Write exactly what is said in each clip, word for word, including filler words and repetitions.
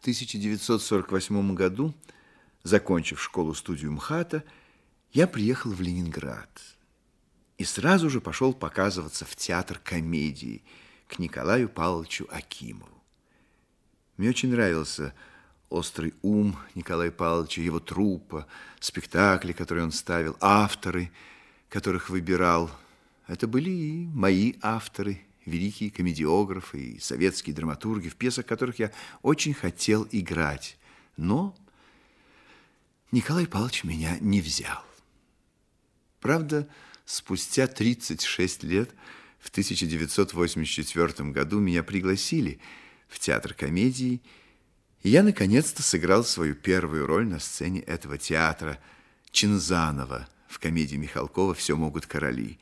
тысяча девятьсот сорок восьмом году, закончив школу-студию МХАТа, я приехал в Ленинград и сразу же пошел показываться в театр комедии к Николаю Павловичу Акимову. Мне очень нравился острый ум Николая Павловича, его труппа, спектакли, которые он ставил, авторы, которых выбирал. Это были и мои авторы, великие комедиографы и советские драматурги, в пьесах которых я очень хотел играть. Но Николай Павлович меня не взял. Правда, спустя тридцать шесть лет, в тысяча девятьсот восемьдесят четвёртом году, меня пригласили в театр комедии, и я наконец-то сыграл свою первую роль на сцене этого театра Чинзанова в комедии Михалкова «Все могут короли».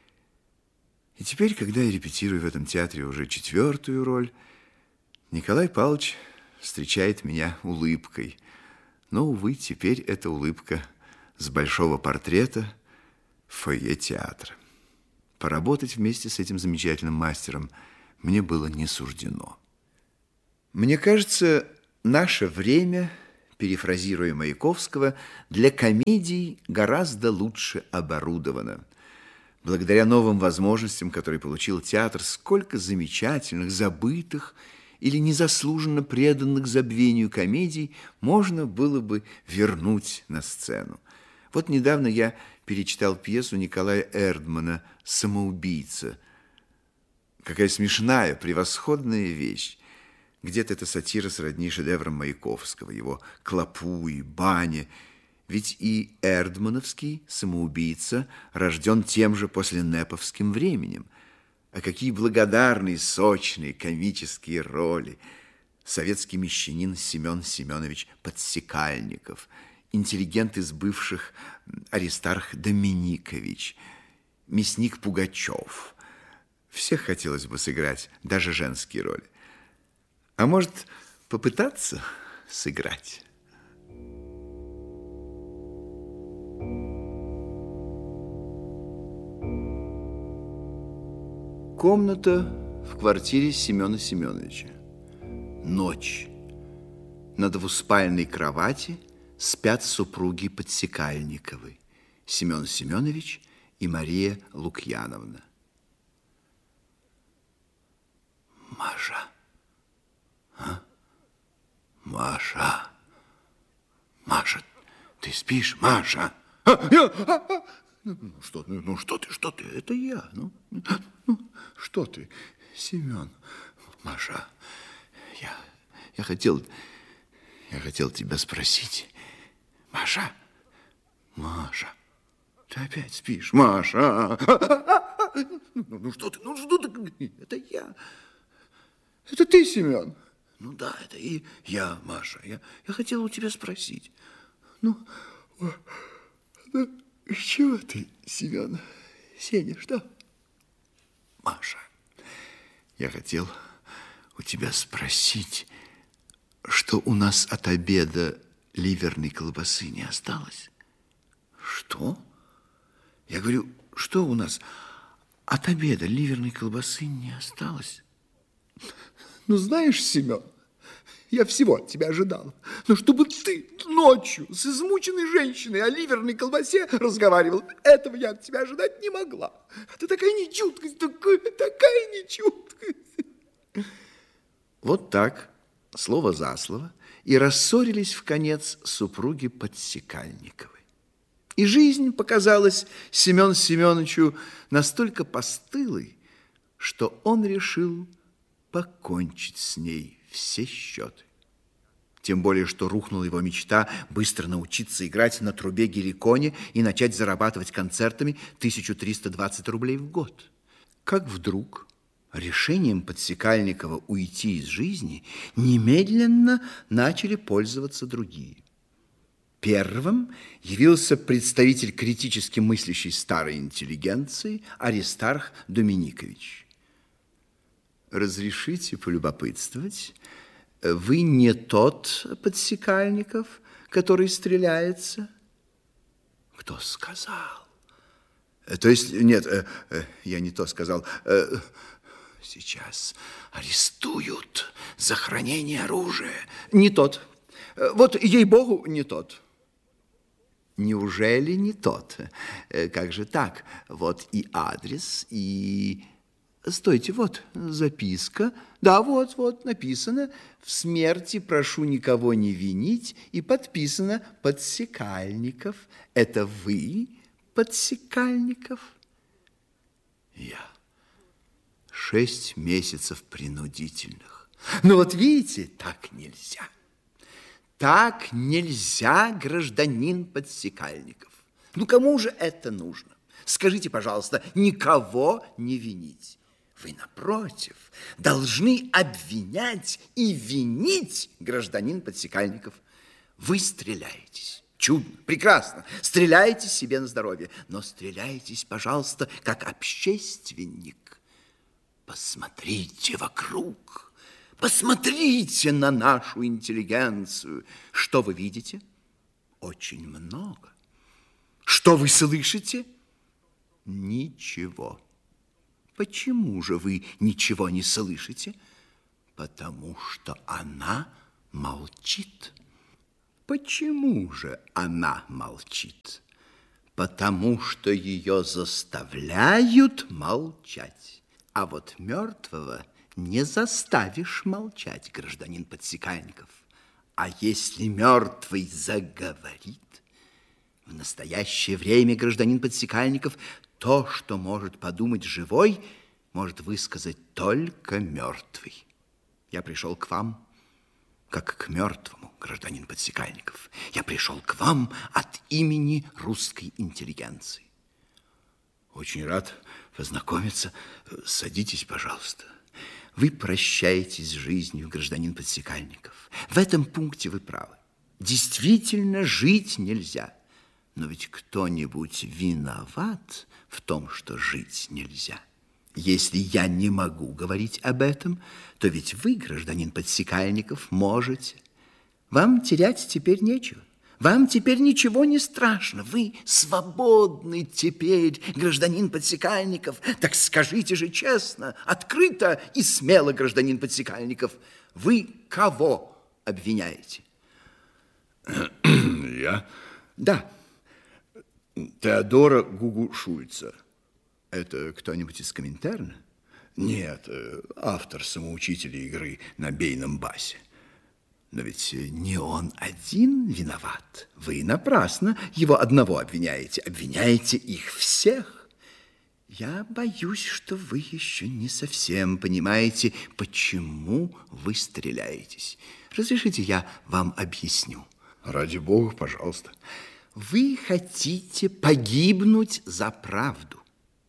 И теперь, когда я репетирую в этом театре уже четвертую роль, Николай Павлович встречает меня улыбкой. Но, увы, теперь эта улыбка с большого портрета в фойе театра. Поработать вместе с этим замечательным мастером мне было не суждено. Мне кажется, наше время, перефразируя Маяковского, для комедий гораздо лучше оборудовано. Благодаря новым возможностям, которые получил театр, сколько замечательных, забытых или незаслуженно преданных забвению комедий можно было бы вернуть на сцену. Вот недавно я перечитал пьесу Николая Эрдмана «Самоубийца». Какая смешная, превосходная вещь. Где-то эта сатира сродни шедеврам Маяковского, его «Клопу» и «Бане». Ведь и эрдмановский «Самоубийца» рожден тем же посленеповским временем. А какие благодарные, сочные, комические роли! Советский мещанин Семен Семенович Подсекальников, интеллигент из бывших Аристарх Доминикович, мясник Пугачев. Всех хотелось бы сыграть, даже женские роли. А может, попытаться сыграть? Комната в квартире Семена Семеновича. Ночь. На двуспальной кровати спят супруги Подсекальниковы, Семен Семенович и Мария Лукьяновна. Маша. А? Маша. Маша, ты спишь, Маша? А, я, а, а. Ну, что, ну, ну, что ты, что ты? Это я. Ну, ну, что ты, Семен? Маша, я, я хотел, я хотел тебя спросить. Маша, Маша, ты опять спишь, Маша? Ну, ну, что ты, ну, что ты? Это я. Это ты, Семен? Ну, да, это и я, Маша. Я, я хотел у тебя спросить. Ну, ну, чего ты, Семен? Сеня, что? Маша, я хотел у тебя спросить, что у нас от обеда ливерной колбасы не осталось. Что? Я говорю, что у нас от обеда ливерной колбасы не осталось? Ну, знаешь, Семен, я всего от тебя ожидал. Но чтобы ты ночью с измученной женщиной о ливерной колбасе разговаривал, этого я от тебя ожидать не могла. Это такая нечуткость, такая, такая нечуткость. Вот так, слово за слово, и рассорились вконец супруги Подсекальниковы. И жизнь показалась Семену Семеновичу настолько постылой, что он решил покончить с ней все счеты. Тем более, что рухнула его мечта быстро научиться играть на трубе геликоне и начать зарабатывать концертами тысячу триста двадцать рублей в год. Как вдруг решением Подсекальникова уйти из жизни немедленно начали пользоваться другие. Первым явился представитель критически мыслящей старой интеллигенции Аристарх Доминикович. Разрешите полюбопытствовать, вы не тот Подсекальников, который стреляется? Кто сказал? То есть, нет, я не то сказал. сейчас арестуют за хранение оружия. Не тот. Вот, ей-богу, не тот. Неужели не тот? Как же так? Вот и адрес, и... Стойте, вот записка. Да, вот, вот, написано: в смерти прошу никого не винить, и подписано: Подсекальников. Это вы, Подсекальников? Я. Шесть месяцев принудительных. Ну вот видите, так нельзя. Так нельзя, гражданин Подсекальников. Ну кому же это нужно? Скажите, пожалуйста, никого не винить. Вы, напротив, должны обвинять и винить, гражданин Подсекальников. Вы стреляетесь. Чудно, прекрасно. Стреляйтесь себе на здоровье. Но стреляйтесь, пожалуйста, как общественник. Посмотрите вокруг. Посмотрите на нашу интеллигенцию. Что вы видите? Очень много. Что вы слышите? Ничего. Почему же вы ничего не слышите? Потому что она молчит. Почему же она молчит? Потому что ее заставляют молчать. А вот мертвого не заставишь молчать, гражданин Подсекальников. А если мертвый заговорит, в настоящее время, гражданин Подсекальников, то, что может подумать живой, может высказать только мертвый. Я пришел к вам, как к мертвому, гражданин Подсекальников. Я пришел к вам от имени русской интеллигенции. Очень рад познакомиться. Садитесь, пожалуйста. Вы прощаетесь с жизнью, гражданин Подсекальников. В этом пункте вы правы. Действительно, жить нельзя. Но ведь кто-нибудь виноват в том, что жить нельзя. Если я не могу говорить об этом, то ведь вы, гражданин Подсекальников, можете. Вам терять теперь нечего. Вам теперь ничего не страшно. Вы свободны теперь, гражданин Подсекальников. Так скажите же честно, открыто и смело, гражданин Подсекальников, вы кого обвиняете? Я? Да. Теодора Гугу-Шульца. Это кто-нибудь из Коминтерна? Нет, автор самоучителя игры на бейном басе. Но ведь не он один виноват. Вы напрасно его одного обвиняете. Обвиняете их всех. Я боюсь, что вы еще не совсем понимаете, почему вы стреляетесь. Разрешите, я вам объясню. Ради бога, пожалуйста. Вы хотите погибнуть за правду.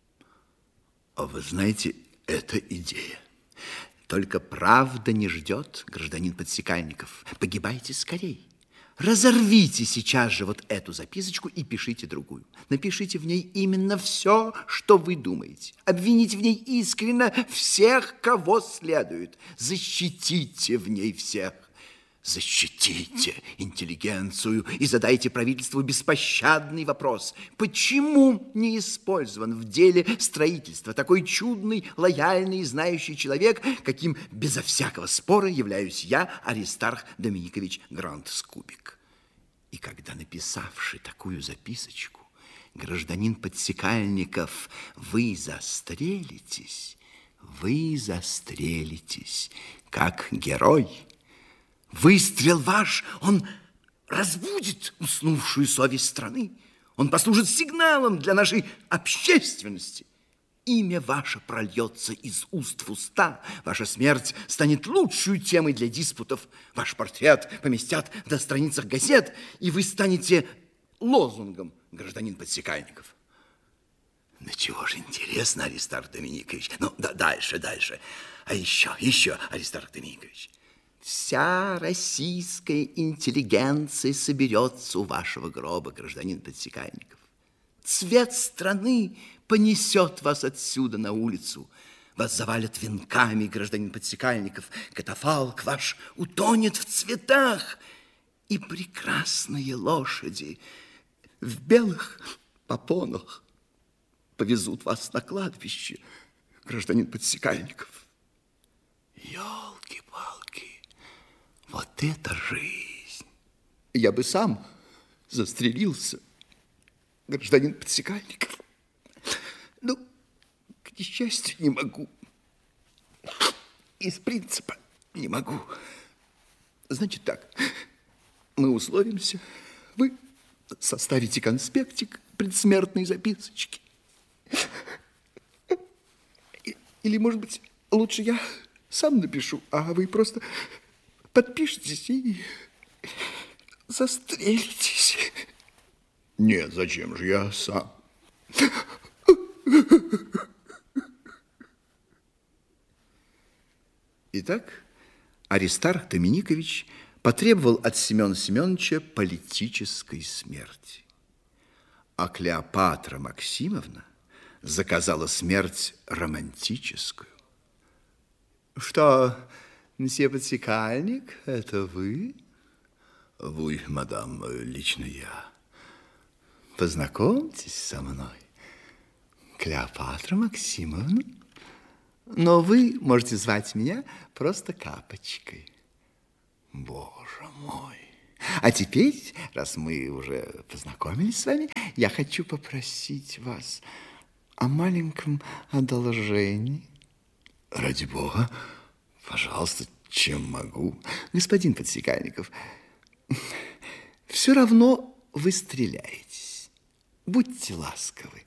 А вы знаете, это идея. Только правда не ждет, гражданин Подсекальников. Погибайте скорей. Разорвите сейчас же вот эту записочку и пишите другую. Напишите в ней именно все, что вы думаете. Обвините в ней искренне всех, кого следует. Защитите в ней всех. Защитите интеллигенцию и задайте правительству беспощадный вопрос. Почему не использован в деле строительства такой чудный, лояльный и знающий человек, каким безо всякого спора являюсь я, Аристарх Доминикович Гранд-Скубик? И когда, написавший такую записочку, гражданин Подсекальников, вы застрелитесь, вы застрелитесь, как герой. Выстрел ваш, он разбудит уснувшую совесть страны. Он послужит сигналом для нашей общественности. Имя ваше прольется из уст в уста. Ваша смерть станет лучшей темой для диспутов. Ваш портрет поместят на страницах газет, и вы станете лозунгом, гражданин Подсекальников. Да чего же интересно, Аристарх Доминикович. Ну, да, дальше, дальше. А еще, еще, Аристарх Доминикович. Вся российская интеллигенция соберется у вашего гроба, гражданин Подсекальников. Цвет страны понесет вас отсюда на улицу. Вас завалят венками, гражданин Подсекальников. Катафалк ваш утонет в цветах. И прекрасные лошади в белых попонах повезут вас на кладбище, гражданин Подсекальников. Ёлки-палки, вот это жизнь. Я бы сам застрелился, гражданин Подсекальников. Ну, к несчастью, не могу. Из принципа не могу. Значит так, мы условимся, вы составите конспектик предсмертной записочки. Или, может быть, лучше я сам напишу, а вы просто подпишитесь и застрелитесь. Нет, зачем же я сам? Итак, Аристарх Доминикович потребовал от Семена Семеновича политической смерти. А Клеопатра Максимовна заказала смерть романтическую. Что, мсье Подсекальник, это вы? Вы, мадам, лично я. Познакомьтесь со мной, Клеопатра Максимовна. Но вы можете звать меня просто Капочкой. Боже мой. А теперь, раз мы уже познакомились с вами, я хочу попросить вас о маленьком одолжении. Ради бога, пожалуйста, чем могу? Господин Подсекальников, все равно вы стреляетесь. Будьте ласковы,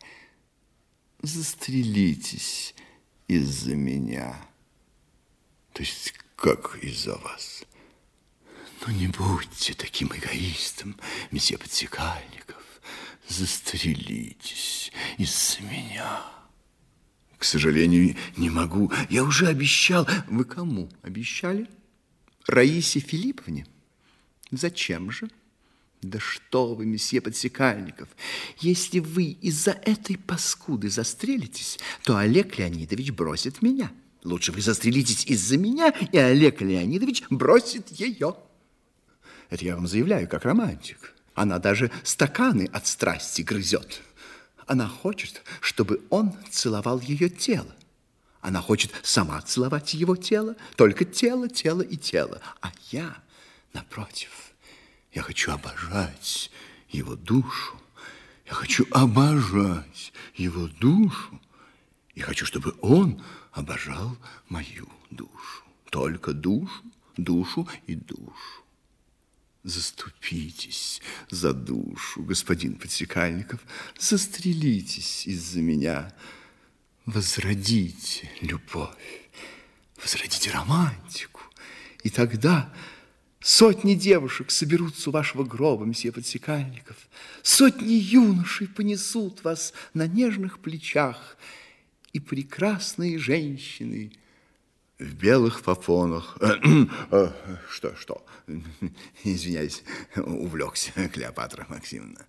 застрелитесь из-за меня. То есть как из-за вас? Ну, не будьте таким эгоистом, месье Подсекальников. Застрелитесь из-за меня. К сожалению, не могу. Я уже обещал. Вы кому обещали? Раисе Филипповне? Зачем же? Да что вы, месье Подсекальников, если вы из-за этой паскуды застрелитесь, то Олег Леонидович бросит меня. Лучше вы застрелитесь из-за меня, и Олег Леонидович бросит ее. Это я вам заявляю, как романтик. Она даже стаканы от страсти грызет. Она хочет, чтобы он целовал ее тело. Она хочет сама целовать его тело, только тело, тело и тело. А я, напротив, я хочу обожать его душу. Я хочу обожать его душу. И хочу, чтобы он обожал мою душу. Только душу, душу и душу. Заступитесь за душу, господин Подсекальников. Застрелитесь из-за меня. Возродите любовь. Возродите романтику. И тогда сотни девушек соберутся у вашего гроба, месье Подсекальников. Сотни юношей понесут вас на нежных плечах. И прекрасные женщины в белых попонах. Что, что? Извиняюсь, увлекся, Клеопатра Максимовна.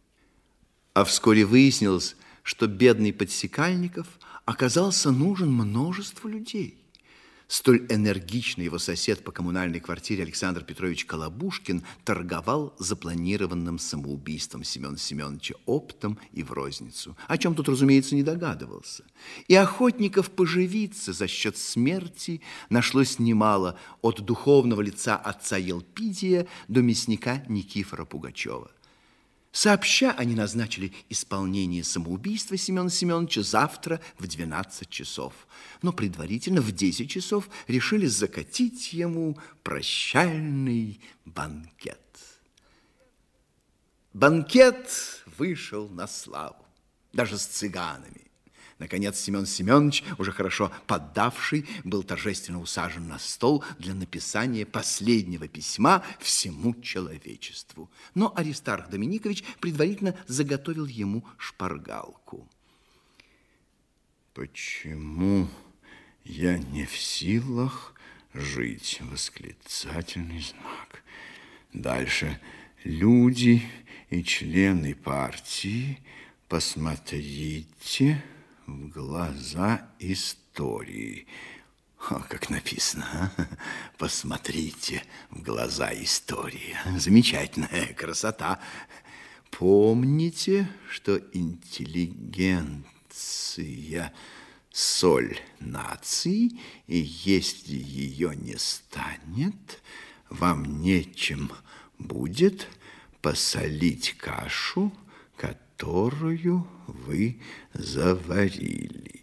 А вскоре выяснилось, что бедный Подсекальников оказался нужен множеству людей. Столь энергичный его сосед по коммунальной квартире Александр Петрович Колобушкин торговал запланированным самоубийством Семена Семеновича оптом и в розницу, о чем тут, разумеется, не догадывался. И охотников поживиться за счет смерти нашлось немало, от духовного лица отца Елпидия до мясника Никифора Пугачева. Сообща они назначили исполнение самоубийства Семена Семеновича завтра в двенадцать часов. Но предварительно в десять часов решили закатить ему прощальный банкет. Банкет вышел на славу, даже с цыганами. Наконец Семен Семенович, уже хорошо поддавший, был торжественно усажен на стол для написания последнего письма всему человечеству. Но Аристарх Доминикович предварительно заготовил ему шпаргалку. Почему я не в силах жить? Восклицательный знак. Дальше. Люди и члены партии, посмотрите в глаза истории. О, как написано, а? Посмотрите в глаза истории. Замечательная красота. Помните, что интеллигенция соль нации, и если ее не станет, вам нечем будет посолить кашу, которую вы заварили.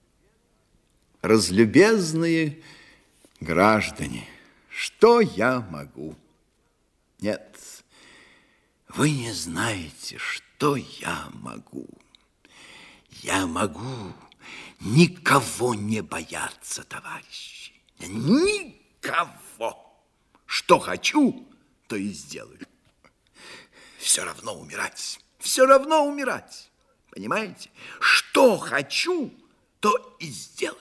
Разлюбезные граждане, что я могу? Нет, вы не знаете, что я могу. Я могу никого не бояться, товарищи. Никого. Что хочу, то и сделаю. Все равно умирать. Все равно умирать. Понимаете? Что хочу, то и сделаю.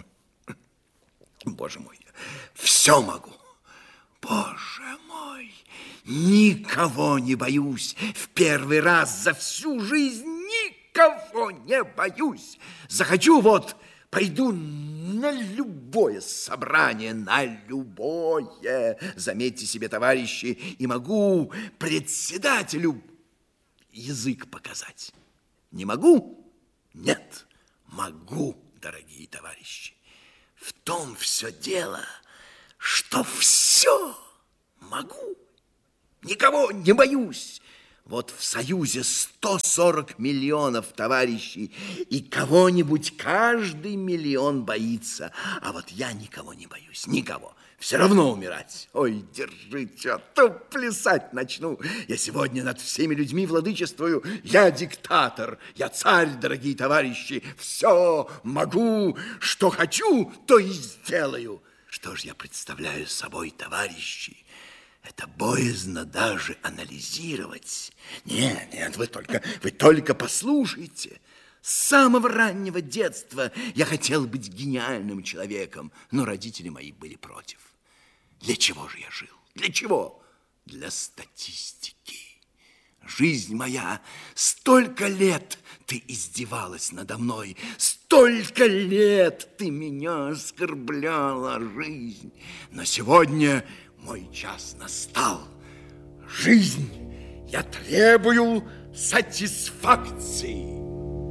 Боже мой, все могу. Боже мой, никого не боюсь. В первый раз за всю жизнь никого не боюсь. Захочу, вот, пойду на любое собрание, на любое. Заметьте себе, товарищи, и могу председателю язык показать. Не могу? Нет, могу, дорогие товарищи. В том все дело, что все могу. Никого не боюсь. Вот в Союзе сто сорок миллионов товарищей, и кого-нибудь каждый миллион боится. А вот я никого не боюсь, никого. Все равно умирать. Ой, держите, а то плясать начну. Я сегодня над всеми людьми владычествую. Я диктатор, я царь, дорогие товарищи. Все могу, что хочу, то и сделаю. Что ж я представляю собой, товарищи? Это боязно даже анализировать. Нет, нет, вы только, вы только послушайте. С самого раннего детства я хотел быть гениальным человеком, но родители мои были против. Для чего же я жил? Для чего? Для статистики. Жизнь моя, столько лет ты издевалась надо мной, столько лет ты меня оскорбляла, жизнь. Но сегодня мой час настал. Жизнь, я требую сатисфакции.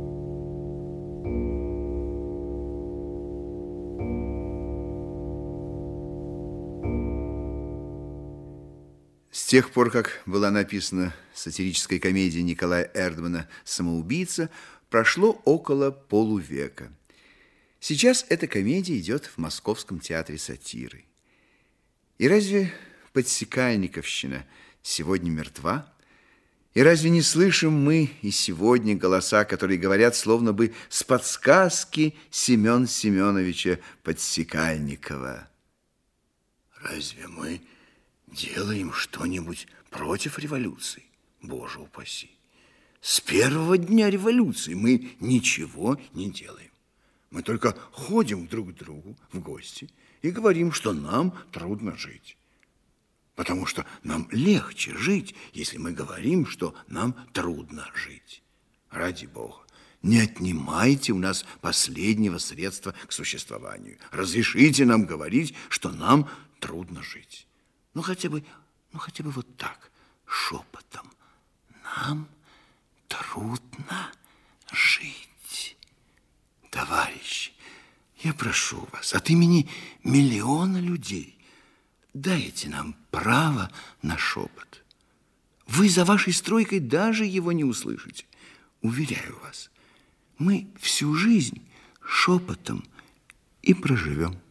С тех пор, как была написана сатирическая комедия Николая Эрдмана «Самоубийца», прошло около полувека. Сейчас эта комедия идет в Московском театре сатиры. И разве подсекальниковщина сегодня мертва? И разве не слышим мы и сегодня голоса, которые говорят, словно бы с подсказки Семена Семеновича Подсекальникова? Разве мы делаем что-нибудь против революции? Боже упаси! С первого дня революции мы ничего не делаем. Мы только ходим друг к другу в гости и говорим, что нам трудно жить. Потому что нам легче жить, если мы говорим, что нам трудно жить. Ради Бога, не отнимайте у нас последнего средства к существованию. Разрешите нам говорить, что нам трудно жить. Ну, хотя бы, ну, хотя бы вот так, шепотом. Нам трудно жить. Товарищи, я прошу вас от имени миллиона людей, дайте нам право на шепот. Вы за вашей стройкой даже его не услышите. Уверяю вас, мы всю жизнь шепотом и проживем.